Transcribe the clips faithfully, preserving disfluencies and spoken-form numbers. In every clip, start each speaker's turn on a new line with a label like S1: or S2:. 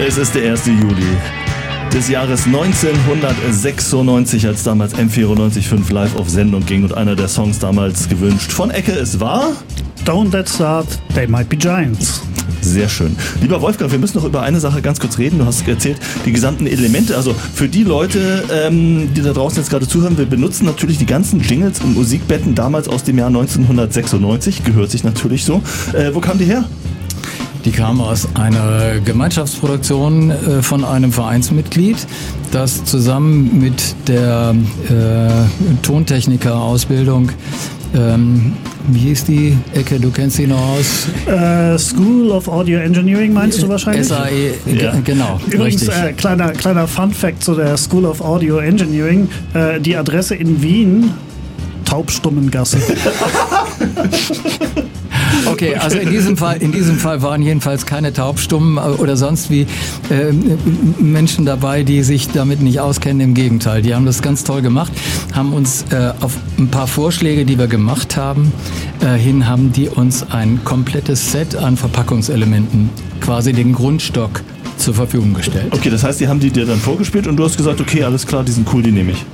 S1: Es ist der erste Juli des Jahres neunzehnhundertsechsundneunzig, als damals M vierundneunzig Komma fünf live auf Sendung ging und einer der Songs damals gewünscht von Ecke, es war
S2: Don't Let's Start, They Might Be Giants.
S1: Sehr schön. Lieber Wolfgang, wir müssen noch über eine Sache ganz kurz reden. Du hast erzählt, die gesamten Elemente, also für die Leute, ähm, die da draußen jetzt gerade zuhören, wir benutzen natürlich die ganzen Jingles und Musikbetten damals aus dem Jahr neunzehnhundertsechsundneunzig, gehört sich natürlich so. Äh, wo kamen die her?
S3: Die kam aus einer Gemeinschaftsproduktion äh, von einem Vereinsmitglied, das zusammen mit der äh, Tontechniker-Ausbildung, ähm, wie hieß die Ecke, du kennst sie noch aus?
S2: Äh, School of Audio Engineering meinst du wahrscheinlich?
S3: S A E,
S1: Ja.
S3: g- genau,
S2: Übrigens,
S3: richtig.
S2: äh, kleiner, kleiner Fun-Fact zu der School of Audio Engineering. Äh, die Adresse in Wien, Taubstummengasse.
S3: Okay, also in diesem Fall, in diesem Fall waren jedenfalls keine Taubstummen oder sonst wie äh, Menschen dabei, die sich damit nicht auskennen. Im Gegenteil, die haben das ganz toll gemacht, haben uns äh, auf ein paar Vorschläge, die wir gemacht haben, äh, hin haben die uns ein komplettes Set an Verpackungselementen, quasi den Grundstock, zur Verfügung gestellt.
S1: Okay, das heißt, die haben die dir dann vorgespielt und du hast gesagt, okay, alles klar, die sind cool, die nehme ich.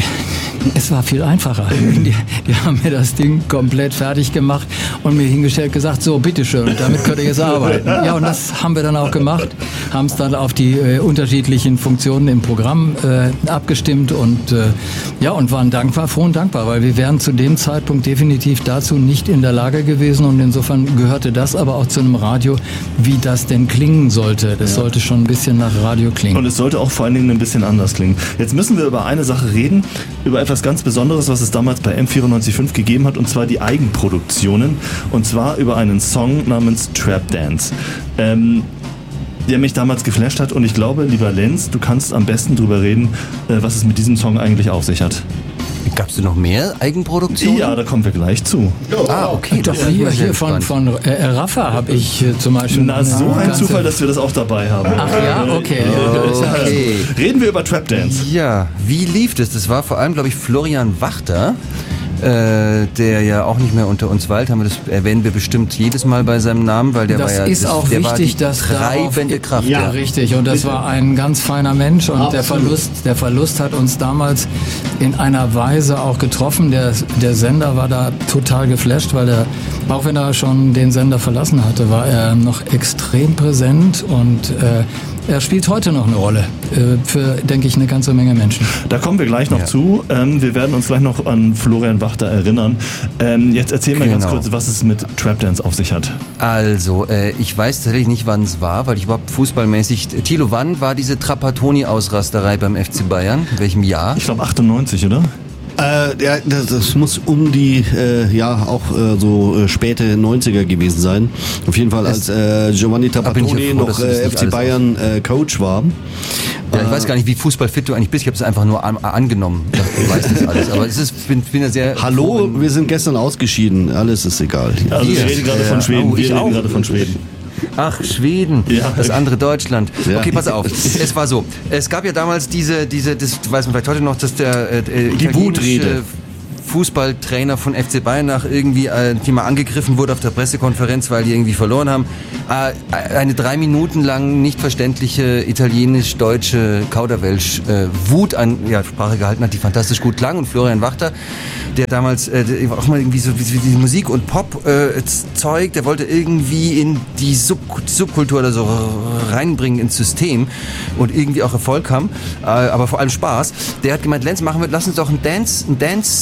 S3: Es war viel einfacher. Die, die haben mir das Ding komplett fertig gemacht und mir hingestellt, gesagt, so, bitteschön, damit könnt ihr jetzt arbeiten. Ja, und das haben wir dann auch gemacht, haben es dann auf die äh, unterschiedlichen Funktionen im Programm äh, abgestimmt und äh, ja, und waren dankbar, froh und dankbar, weil wir wären zu dem Zeitpunkt definitiv dazu nicht in der Lage gewesen und insofern gehörte das aber auch zu einem Radio, wie das denn klingen sollte. Das ja. sollte schon ein bisschen nach Radio klingen.
S1: Und es sollte auch vor allen Dingen ein bisschen anders klingen. Jetzt müssen wir über eine Sache reden, über etwas ganz Besonderes, was es damals bei M vierundneunzig Komma fünf gegeben hat, und zwar die Eigenproduktionen, und zwar über einen Song namens Trap Dance, ähm, der mich damals geflasht hat, und ich glaube, lieber Lenz, du kannst am besten drüber reden, äh, was es mit diesem Song eigentlich auf sich hat.
S4: Gab es denn noch mehr Eigenproduktionen?
S1: Ja, da kommen wir gleich zu.
S4: Ah, okay.
S3: Doch, hier, hier von, von äh, Rafa habe ich äh, zum Beispiel...
S1: Na, so ein
S3: ganze-
S1: Zufall, dass wir das auch dabei haben.
S3: Ach ja, okay.
S4: Okay.
S1: Reden wir über Trap Dance.
S4: Ja, wie lief das? Das war vor allem, glaube ich, Florian Wachter, äh, der ja auch nicht mehr unter uns weilt. Haben wir das erwähnen wir bestimmt jedes Mal bei seinem Namen, weil der
S3: Das
S4: war ja
S3: ist
S4: das,
S3: auch
S4: der
S3: wichtig,
S4: war die
S3: dass darauf-
S4: treibende Kraft.
S3: Ja, richtig. Und das war ein ganz feiner Mensch und der Verlust, der Verlust hat uns damals in einer Weise auch getroffen. Der, der Sender war da total geflasht, weil er, auch wenn er schon den Sender verlassen hatte, war er noch extrem präsent und äh, er spielt heute noch eine Rolle äh, für, denke ich, eine ganze Menge Menschen.
S1: Da kommen wir gleich noch
S4: Ja.
S1: zu. Ähm, wir werden uns gleich noch an Florian Wachter erinnern. Ähm, jetzt erzähl mal ganz
S4: Genau.
S1: kurz, was es mit Trap Dance auf sich hat.
S4: Also, äh, ich weiß tatsächlich nicht, wann es war, weil ich überhaupt fußballmäßig... Thilo, wann war diese Trapattoni-Ausrasterei beim F C Bayern? In welchem Jahr?
S1: Ich glaube achtundneunzig, oder?
S5: Äh, ja, das, das muss um die, äh, ja, auch äh, so äh, späte neunziger gewesen sein. Auf jeden Fall, als äh, Giovanni
S4: Da bin ich ja
S5: Trapattoni
S4: froh,
S5: noch
S4: dass du das
S5: äh,
S4: nicht
S5: F C
S4: alles
S5: Bayern äh, Coach war.
S4: Ja, ich weiß gar nicht, wie fußballfit du eigentlich bist. Ich habe es einfach nur an, angenommen. Ich weiß das alles. Aber es ist, bin, bin ja sehr...
S5: Hallo,
S4: froh, wenn-
S5: wir sind gestern ausgeschieden. Alles ist egal.
S1: Also wir
S4: Hier.
S1: reden gerade
S4: Ja,
S1: von Schweden.
S4: oh,
S1: wir
S4: ich
S1: reden
S4: auch.
S1: gerade von Schweden.
S4: Ach, Schweden,
S1: Ja.
S4: das andere Deutschland.
S5: Ja.
S4: Okay, pass auf. Es war so, es gab ja damals diese, diese, das weiß man vielleicht heute noch, dass der äh, äh,
S5: Die Wutrede.
S4: italienische Fußballtrainer von F C Bayern nach irgendwie, äh, die mal angegriffen wurde auf der Pressekonferenz, weil die irgendwie verloren haben, äh, eine drei Minuten lang nicht verständliche italienisch-deutsche Kauderwelsch äh, Wut an ja, Sprache gehalten hat, die fantastisch gut klang, und Florian Wachter, der damals äh, der auch mal irgendwie so wie, wie diese Musik und Pop äh, Zeug, der wollte irgendwie in die Sub Subkultur oder so reinbringen ins System und irgendwie auch Erfolg haben, äh, aber vor allem Spaß. Der hat gemeint, Lenz, machen wir, lass uns doch ein Dance, ein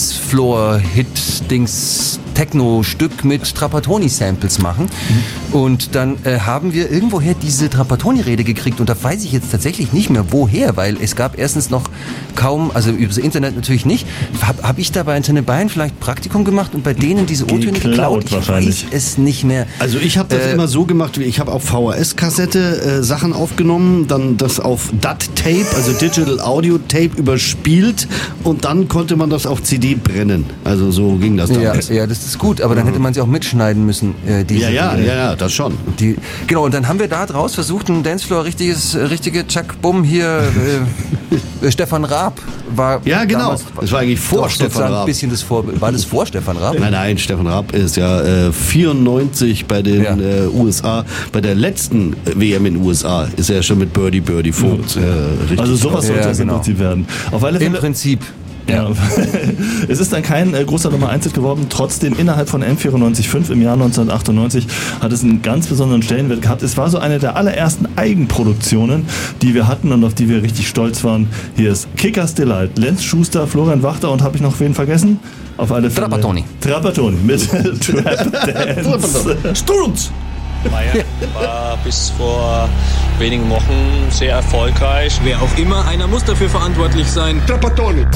S4: Dancefloor-Hit-Dings Techno-Stück mit Trapattoni-Samples machen. Mhm. Und dann äh, haben wir irgendwoher diese Trapattoni-Rede gekriegt, und da weiß ich jetzt tatsächlich nicht mehr woher, weil es gab erstens noch kaum, also über das Internet natürlich nicht. Habe hab ich da bei Antenne Bayern vielleicht Praktikum gemacht und bei denen diese O-Töne
S1: Geklaut
S4: geklaut? Ich
S1: wahrscheinlich.
S4: weiß es nicht mehr.
S5: Also ich habe das
S4: Äh,
S5: immer so gemacht, ich habe auf V H S-Kassette äh, Sachen aufgenommen, dann das auf D A T-Tape, also Digital Audio Tape, überspielt, und dann konnte man das auf C D brennen. Also so ging das
S4: Ja,
S5: damals.
S4: ja, das ist gut, aber dann hätte man sie auch mitschneiden müssen. Äh, diese,
S5: Ja, ja, ja, ja, das schon.
S4: Die, genau, und dann haben wir da draus versucht, ein Dancefloor, richtiges, richtige Chuck Bumm hier, äh, Stefan Raab war
S5: Ja, genau.
S4: damals,
S5: Das war eigentlich vor
S4: doch
S5: Stefan
S4: sozusagen
S5: Raab.
S4: Ein bisschen das vor, war das vor Stefan Raab?
S5: Nein, nein, Stefan Raab ist ja äh, vierundneunzig bei den
S4: Ja.
S5: äh, U S A, bei der letzten W M in den U S A ist er schon mit Birdie Birdie Vogt. Äh, richtig
S1: Also sowas sollte
S4: Ja,
S1: es im
S4: genau.
S1: Prinzip werden. Auf alle
S4: Im
S1: Fälle.
S4: Prinzip.
S1: Ja. Es ist dann kein äh, großer Nummer eins Hit geworden. Trotzdem innerhalb von M vierundneunzig Komma fünf im Jahr neunzehnhundertachtundneunzig hat es einen ganz besonderen Stellenwert gehabt. Es war so eine der allerersten Eigenproduktionen, die wir hatten und auf die wir richtig stolz waren. Hier ist Kickers Delight, Lenz Schuster, Florian Wachter und habe ich noch wen vergessen? Auf alle Fälle.
S4: Trapattoni.
S1: Trapattoni mit Trap Dance.
S5: Sturz!
S6: Bayern war bis vor wenigen Wochen sehr erfolgreich.
S7: Wer auch immer, einer muss dafür verantwortlich sein.
S8: Trapattoni.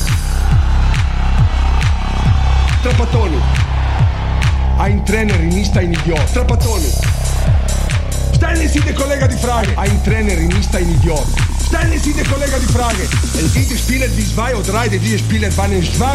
S8: Trapattoni. Ein Trainerin ist ein Idiot. Trapattoni. Stellen Sie den Kollegen die Frage. Ein Trainerin ist ein Idiot. Stellen Sie den Kollegen die Frage. Es gibt Spieler, die zwei oder drei, die Spieler waren schwach.